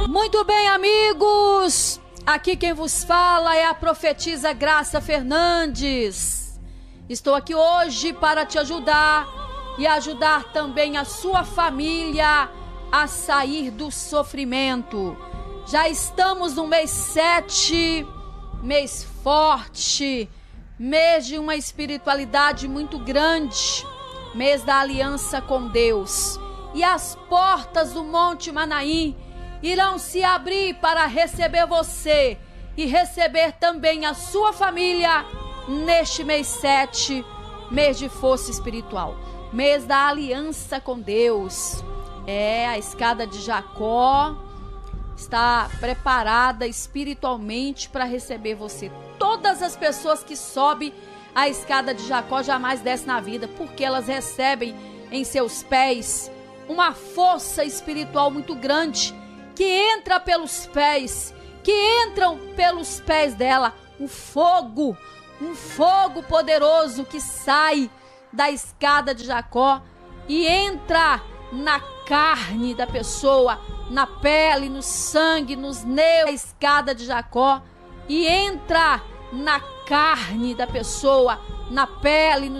Muito bem, amigos, aqui quem vos fala é a profetisa Graça Fernandes. Estou aqui hoje para te ajudar e ajudar também a sua família a sair do sofrimento. Já estamos no mês 7, mês forte, mês de uma espiritualidade muito grande, mês da aliança com Deus. E as portas do Monte Manaim irão se abrir para receber você e receber também a sua família neste mês 7, mês de força espiritual, mês da aliança com Deus. A escada de Jacó está preparada espiritualmente para receber você. Todas as pessoas que sobem a escada de Jacó jamais descem na vida, porque elas recebem em seus pés uma força espiritual muito grande, que entra pelos pés, que entram pelos pés dela, um fogo poderoso que sai da escada de Jacó e entra na carne da pessoa, na pele, no sangue, nos nervos da escada de Jacó, e entra na carne da pessoa, na pele,